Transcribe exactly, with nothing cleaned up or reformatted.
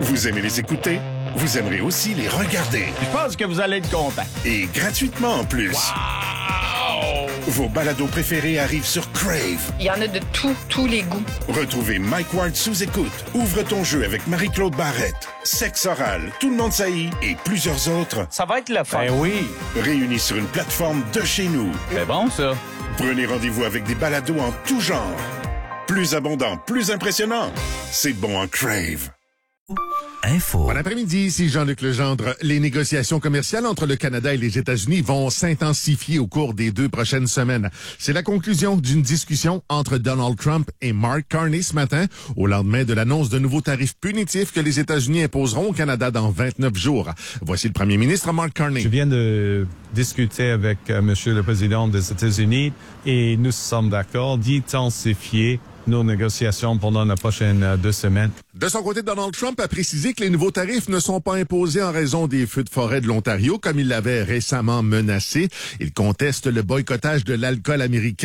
Vous aimez les écouter? Vous aimerez aussi les regarder. Je pense que vous allez être content. Et gratuitement en plus. Wow! Vos balados préférés arrivent sur Crave. Il y en a de tous, tous les goûts. Retrouvez Mike Ward sous écoute, Ouvre ton jeu avec Marie-Claude Barrette, Sexe oral, Tout le monde saillit et plusieurs autres. Ça va être le fun. Ben oui. Réunis sur une plateforme de chez nous. C'est bon, ça. Prenez rendez-vous avec des balados en tout genre. Plus abondant, plus impressionnant. C'est bon en Crave. Info. Bon après-midi, ici Jean-Luc Legendre. Les négociations commerciales entre le Canada et les États-Unis vont s'intensifier au cours des deux prochaines semaines. C'est la conclusion d'une discussion entre Donald Trump et Mark Carney ce matin, au lendemain de l'annonce de nouveaux tarifs punitifs que les États-Unis imposeront au Canada dans vingt-neuf jours. Voici le premier ministre Mark Carney. Je viens de discuter avec euh, Monsieur le Président des États-Unis et nous sommes d'accord d'intensifier nos négociations pendant les prochaines euh, deux semaines. De son côté, Donald Trump a précisé que les nouveaux tarifs ne sont pas imposés en raison des feux de forêt de l'Ontario, comme il l'avait récemment menacé. Il conteste le boycottage de l'alcool américain